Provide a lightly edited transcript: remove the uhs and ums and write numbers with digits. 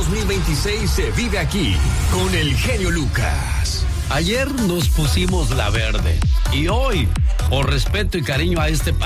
2026 se vive aquí con el genio Lucas. Ayer nos pusimos la verde y hoy, por respeto y cariño a este país,